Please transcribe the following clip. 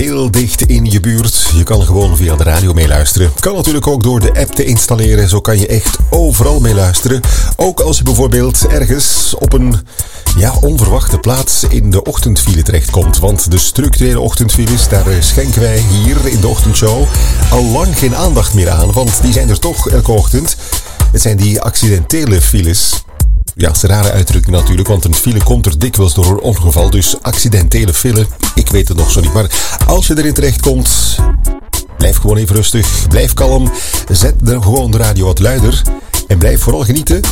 heel dicht in je buurt. Je kan gewoon via de radio meeluisteren. Kan natuurlijk ook door de app te installeren. Zo kan je echt overal meeluisteren. Ook als je bijvoorbeeld ergens op een onverwachte plaats in de ochtendfile terechtkomt. Want de structurele ochtendfiles, daar schenken wij hier in de ochtendshow al lang geen aandacht meer aan. Want die zijn er toch elke ochtend. Het zijn die accidentele files. Ja, dat is een rare uitdrukking natuurlijk, want een file komt er dikwijls door een ongeval. Dus accidentele file, ik weet het nog zo niet. Maar als je erin terechtkomt, blijf gewoon even rustig, blijf kalm. Zet gewoon de radio wat luider en blijf vooral genieten